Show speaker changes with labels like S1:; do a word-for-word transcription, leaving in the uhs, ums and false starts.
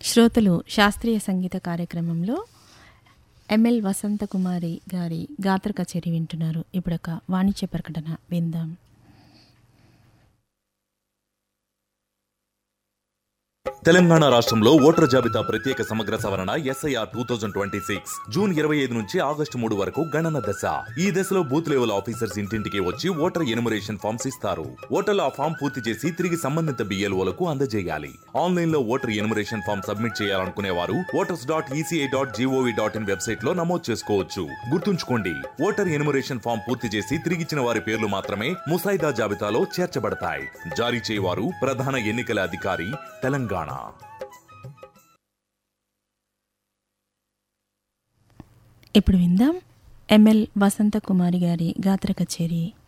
S1: శ్రోతలు శాస్త్రీయ సంగీత కార్యక్రమంలో ఎంఎల్ వసంతకుమారి గారి గాత్ర కచేరీ వింటున్నారు. ఇప్పుడొక వాణిజ్య ప్రకటన విందాం.
S2: తెలంగాణ రాష్ట్రంలో ఓటర్ జాబితా ప్రత్యేక సమగ్ర సవరణ SIR two thousand twenty six June ఇరవై ఐదు నుంచి ఆగస్టు మూడు వరకు గణన దశ. ఈ దశలో బూత్ లెవెల్ ఆఫీసర్స్ ఇంటింటికి వచ్చి ఓటర్ ఎనుమరేషన్ ఫామ్స్ ఇస్తారు. ఓటర్లు ఆ ఫామ్ పూర్తి చేసి తిరిగి సంబంధిత బిఎల్ఓలకు అందజేయాలి. ఆన్లైన్ లో ఓటర్ ఎనుమరేషన్ ఫామ్ సబ్మిట్ చేయాలనుకునే వారు voters dot ECI dot GOV dot in website లో నమోదు చేసుకోవచ్చు. గుర్తుంచుకోండి, ఓటర్ ఎనుమరేషన్ ఫామ్ పూర్తి చేసి తిరిగిచ్చిన వారి పేర్లు మాత్రమే ముసాయిదా జాబితాలో చేర్చబడతాయి. జారీ చేయవారు ప్రధాన ఎన్నికల అధికారి, తెలంగాణ.
S1: ఇప్పుడు విందాం ఎంఎల్ వసంతకుమారి గారి గాత్ర కచేరీ.